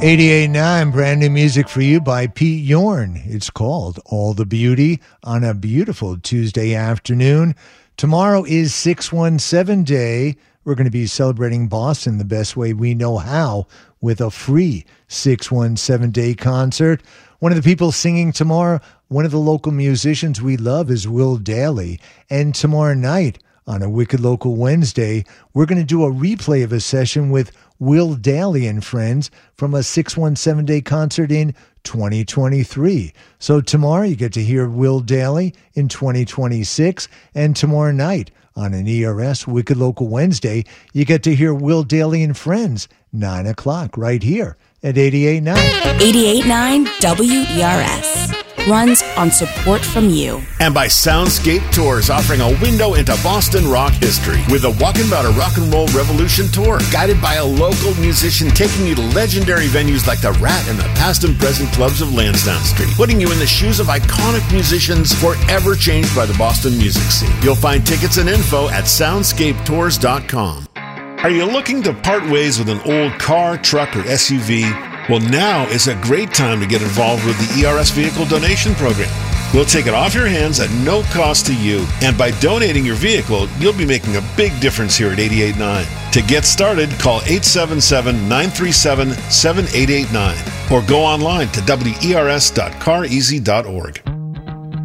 88.9, brand new music for you by Pete Yorn. It's called All the Beauty on a beautiful Tuesday afternoon. Tomorrow is 617 Day. We're going to be celebrating Boston the best way we know how with a free 617 Day concert. One of the people singing tomorrow, one of the local musicians we love is Will Daly. And tomorrow night on a Wicked Local Wednesday, we're going to do a replay of a session with Will Daly and friends from a 617 Day concert in 2023. So tomorrow you get to hear Will Daly in 2026, and tomorrow night on an ERS Wicked Local Wednesday, you get to hear Will Daly and friends, 9 o'clock, right here at 88.9. 88.9 WERS. Runs on support from you. And by Soundscape Tours, offering a window into Boston rock history with a Walking About a Rock and Roll Revolution tour, guided by a local musician, taking you to legendary venues like the Rat and the past and present clubs of Lansdowne Street, putting you in the shoes of iconic musicians forever changed by the Boston music scene. You'll find tickets and info at soundscapetours.com. Are you looking to part ways with an old car, truck, or SUV? Well, now is a great time to get involved with the ERS Vehicle Donation Program. We'll take it off your hands at no cost to you, and by donating your vehicle, you'll be making a big difference here at 88.9. To get started, call 877-937-7889 or go online to wers.careasy.org.